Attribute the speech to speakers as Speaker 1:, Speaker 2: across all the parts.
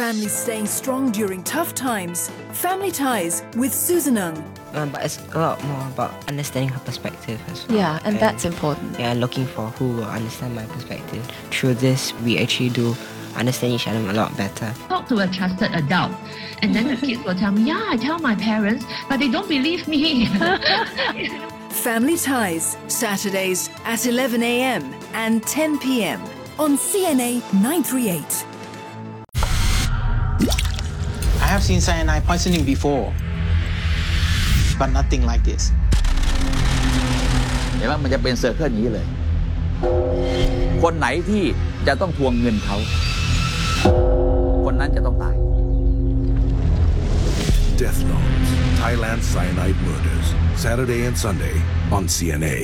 Speaker 1: Families staying strong during tough times. Family Ties with Susan Ng.
Speaker 2: But it's a lot more about understanding her perspective as well.
Speaker 3: Yeah, and that's important.
Speaker 2: Yeah, looking for who will understand my perspective. Through this, we actually do understand each other a lot better.
Speaker 4: Talk to a trusted adult, and then the kids will tell me, yeah, I tell my parents, but they don't believe me.
Speaker 1: Family Ties, Saturdays at 11 a.m. and 10 p.m. on CNA 938.
Speaker 5: I have seen cyanide poisoning before, but nothing like this.
Speaker 6: เห็นไหมมันจะเป็นเซอร์เคิลนี้เลยคนไหนที่จะต้องทวงเงินเขาคนนั้นจะต้องตาย
Speaker 7: Death Notes, Thailand Cyanide Murders, Saturday and Sunday on CNA.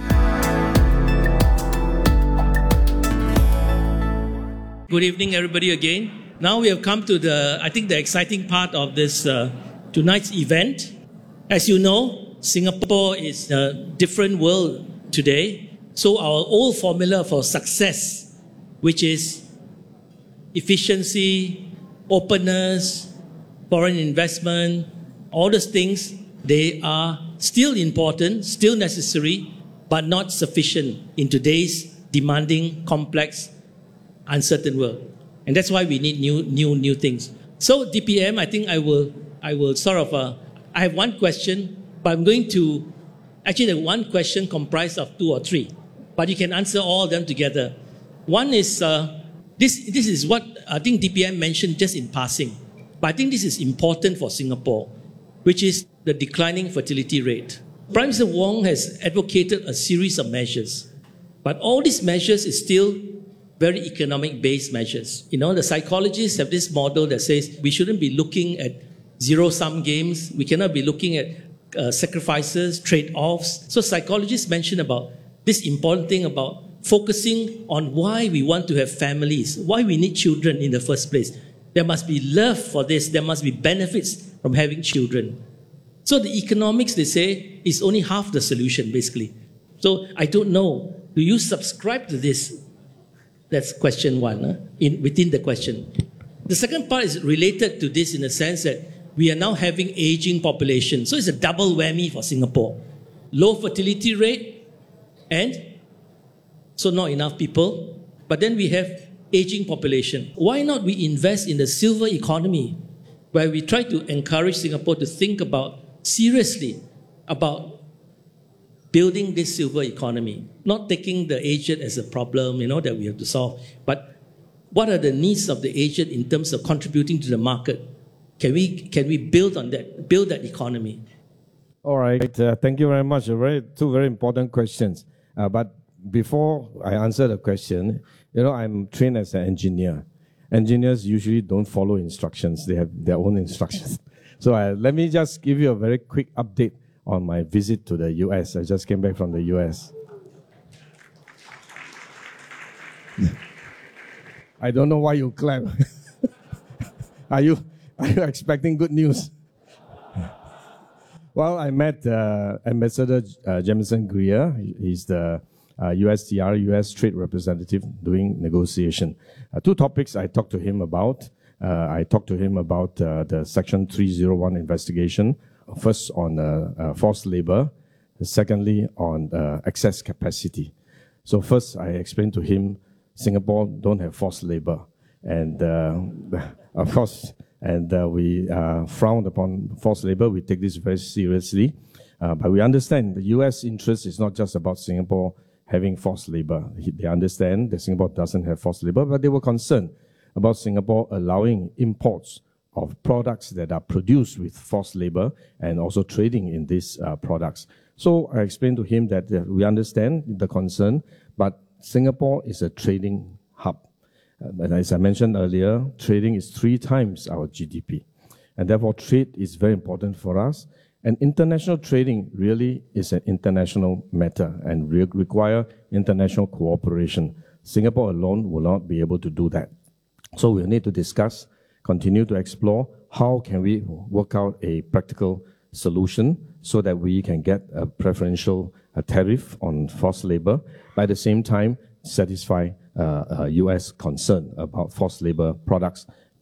Speaker 8: Good evening, everybody, again. Now we have come to the exciting part of this tonight's event. As you know, Singapore is a different world today. So our old formula for success, which is efficiency, openness, foreign investment, all those things, they are still important, still necessary, but not sufficient in today's demanding, complex, uncertain world. And that's why we need new things. So DPM, I think I will sort of, I have one question, but I'm going to, actually the one question comprised of two or three, but you can answer all of them together. One is, this is what I think DPM mentioned just in passing, but I think this is important for Singapore, which is the declining fertility rate. Prime Minister Wong has advocated a series of measures, but all these measures is still very economic-based measures. You know, the psychologists have this model that says we shouldn't be looking at zero-sum games. We cannot be looking at sacrifices, trade-offs. So psychologists mention about this important thing about focusing on why we want to have families, why we need children in the first place. There must be love for this. There must be benefits from having children. So the economics, they say, is only half the solution, basically. So I don't know. Do you subscribe to this? That's question one, within the question. The second part is related to this in the sense that we are now having aging population. So it's a double whammy for Singapore. Low fertility rate and so not enough people. But then we have aging population. Why not we invest in the silver economy where we try to encourage Singapore to think seriously about building this silver economy, not taking the aged as a problem, that we have to solve, but what are the needs of the aged in terms of contributing to the market? Can we build on that, build that economy?
Speaker 9: All right, thank you very much. Two very important questions. But before I answer the question, I'm trained as an engineer. Engineers usually don't follow instructions. They have their own instructions. So let me just give you a very quick update on my visit to the US. I just came back from the US. I don't know why you clap. Are you expecting good news? Well, I met Ambassador Jamison Greer. He's the USTR, US Trade Representative, doing negotiation. Two topics I talked to him about. I talked to him about the Section 301 investigation. First on forced labor, secondly on excess capacity. So first I explained to him, Singapore don't have forced labor. And of course, we frown upon forced labor. We take this very seriously. But we understand the US interest is not just about Singapore having forced labor. They understand that Singapore doesn't have forced labor, but they were concerned about Singapore allowing imports of products that are produced with forced labor and also trading in these products. So I explained to him that we understand the concern, but Singapore is a trading hub. And as I mentioned earlier, trading is 3 times our GDP. And therefore, trade is very important for us. And international trading really is an international matter and require international cooperation. Singapore alone will not be able to do that. So we'll need to discuss, continue to explore how can we work out a practical solution so that we can get a preferential tariff on forced labor, but at the same time satisfy US concern about forced labor products